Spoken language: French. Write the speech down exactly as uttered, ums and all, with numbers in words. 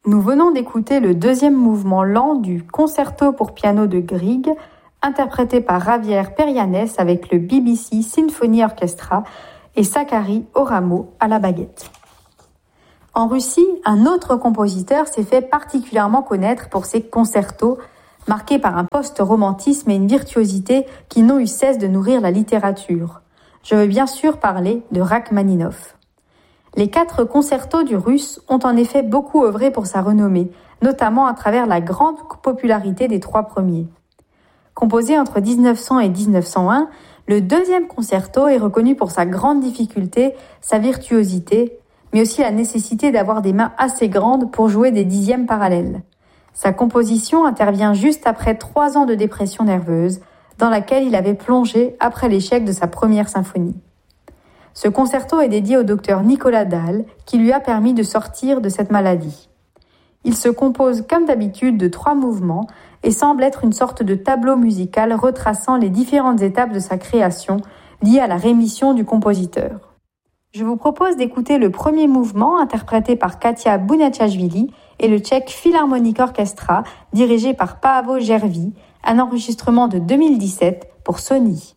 Nous venons d'écouter le deuxième mouvement lent du concerto pour piano de Grieg, interprété par Javier Perianes avec le B B C Symphony Orchestra et Sakari Oramo à la baguette. En Russie, un autre compositeur s'est fait particulièrement connaître pour ses concertos, marqués par un post-romantisme et une virtuosité qui n'ont eu cesse de nourrir la littérature. Je veux bien sûr parler de Rachmaninov. Les quatre concertos du Russe ont en effet beaucoup œuvré pour sa renommée, notamment à travers la grande popularité des trois premiers. Composé entre dix-neuf cents et dix-neuf cent un, le deuxième concerto est reconnu pour sa grande difficulté, sa virtuosité, mais aussi la nécessité d'avoir des mains assez grandes pour jouer des dixièmes parallèles. Sa composition intervient juste après trois ans de dépression nerveuse, dans laquelle il avait plongé après l'échec de sa première symphonie. Ce concerto est dédié au docteur Nicolas Dahl, qui lui a permis de sortir de cette maladie. Il se compose comme d'habitude de trois mouvements et semble être une sorte de tableau musical retraçant les différentes étapes de sa création liées à la rémission du compositeur. Je vous propose d'écouter le premier mouvement interprété par Katia Bouniachvili et le Czech Philharmonic Orchestra dirigé par Paavo Järvi, un enregistrement de deux mille dix-sept pour Sony.